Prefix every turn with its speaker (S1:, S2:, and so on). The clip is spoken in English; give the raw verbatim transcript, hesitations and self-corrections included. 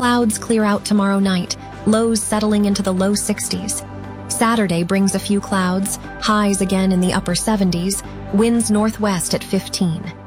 S1: Clouds clear out tomorrow night, lows settling into the low sixties. Saturday brings a few clouds, highs again in the upper seventies, winds northwest at fifteen.